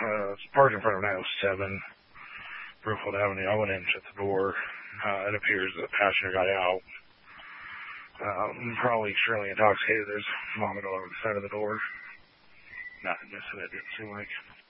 It's parked in front of 907 Brookfield Avenue. I went in and shut the door. It appears the passenger got out. Probably extremely intoxicated. There's vomit all over the side of the door. Nothing missing, it didn't seem like.